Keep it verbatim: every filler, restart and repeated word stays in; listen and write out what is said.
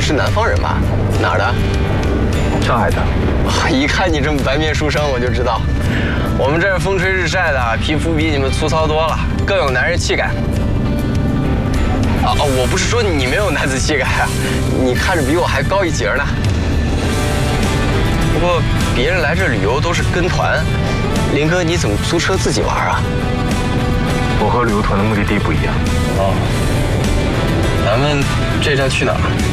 是南方人吧？哪儿的？ 上海的。 一看你这么白面书生，我就知道，我们这儿风吹日晒的，皮肤比你们粗糙多了，更有男人气概。啊哦，我不是说你没有男子气概啊，你看着比我还高一截呢。不过别人来这旅游都是跟团，林哥你怎么租车自己玩啊？ 我和旅游团的目的地不一样。 哦，咱们这站去哪儿？